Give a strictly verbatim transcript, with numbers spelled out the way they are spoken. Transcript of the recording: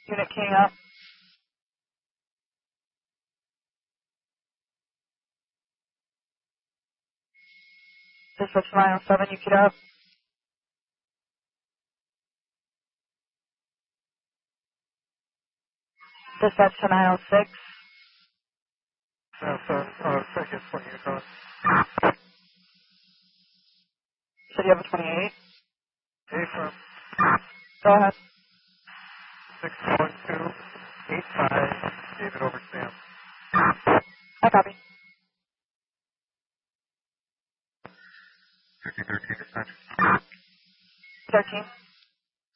Unit keying up. Dispatch nine oh seven, you keyed up. Dispatch to nine oh six. nine oh seven, uh, second, twenty across. Said you have a twenty-eight. A from Go ahead. six one two eight five, David over Sam. I copy.